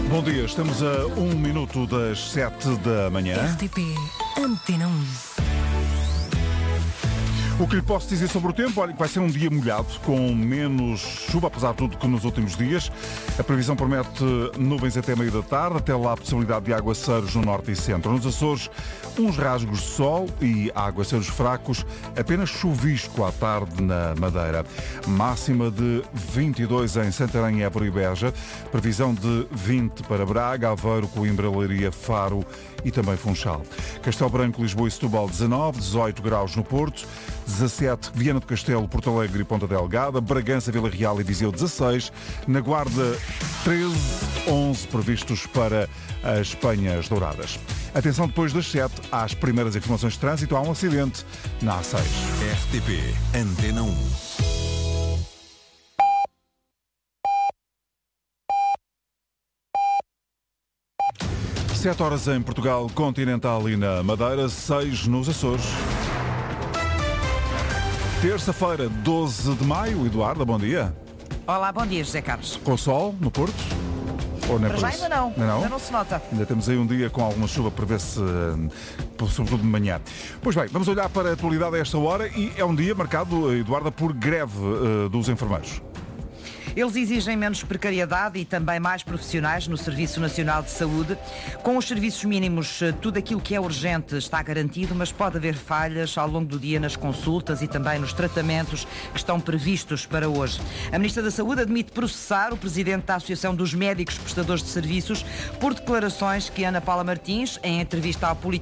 Bom dia, estamos a 1 minuto das 7 da manhã. RTP Antena 1. O que lhe posso dizer sobre o tempo? Olha, que vai ser um dia molhado, com menos chuva, apesar de tudo, que nos últimos dias. A previsão promete nuvens até meio da tarde, até lá a possibilidade de aguaceiros no norte e centro. Nos Açores, uns rasgos de sol e aguaceiros fracos, apenas chuvisco à tarde na Madeira. Máxima de 22 em Santarém, Évora e Beja. Previsão de 20 para Braga, Aveiro, Coimbra, Leiria, Faro e também Funchal. Castelo Branco, Lisboa e Setúbal 19, 18 graus no Porto, 17 Viana do Castelo, Porto Alegre e Ponta Delgada, Bragança, Vila Real e Viseu 16, na Guarda 13, 11 previstos para as Penhas Douradas. Atenção, depois das 7 às primeiras informações de trânsito, há um acidente na A6. RTP Antena 1. Sete horas em Portugal continental e na Madeira, 6 nos Açores. Terça-feira, 12 de maio. Eduardo, bom dia. Olá, bom dia, José Carlos. Com sol no Porto? Ou nem Para por já isso? ainda não se nota. Ainda temos aí um dia com alguma chuva para ver se, sobretudo de manhã. Pois bem, vamos olhar para a atualidade a esta hora e é um dia marcado, Eduardo, por greve dos enfermeiros. Eles exigem menos precariedade e também mais profissionais no Serviço Nacional de Saúde. Com os serviços mínimos, tudo aquilo que é urgente está garantido, mas pode haver falhas ao longo do dia nas consultas e também nos tratamentos que estão previstos para hoje. A Ministra da Saúde admite processar o Presidente da Associação dos Médicos Prestadores de Serviços por declarações que Ana Paula Martins, em entrevista ao